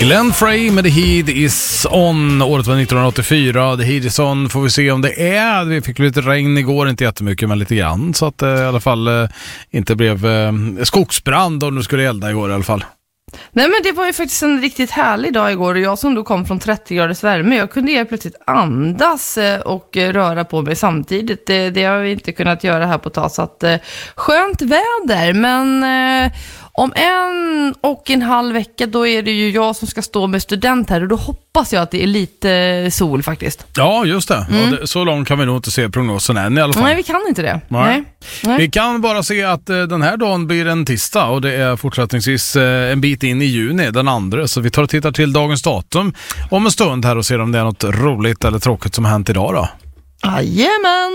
Glenn Frey med The Heat Is On. Året var 1984. The Heat Is On får vi se om det är. Vi fick lite regn igår, inte jättemycket men lite grann. Så att det i alla fall inte blev skogsbrand om du skulle elda igår i alla fall. Nej, men det var ju faktiskt en riktigt härlig dag igår och jag som då kom från 30 graders värme, jag kunde helt plötsligt andas och röra på mig samtidigt. Det har vi inte kunnat göra här på ett tag, så att skönt väder, men om 1,5 vecka då är det ju jag som ska stå med student här och då hoppas jag att det är lite sol faktiskt. Ja, just det. Ja, så långt kan vi nog inte se prognosen än i alla fall. Nej, vi kan inte det. Nej. Vi kan bara se att den här dagen blir en tisdag och det är fortsättningsvis en bit in i juni, den andra. Så vi tar och tittar till dagens datum om en stund här och ser om det är något roligt eller tråkigt som hänt idag då. Jajamän!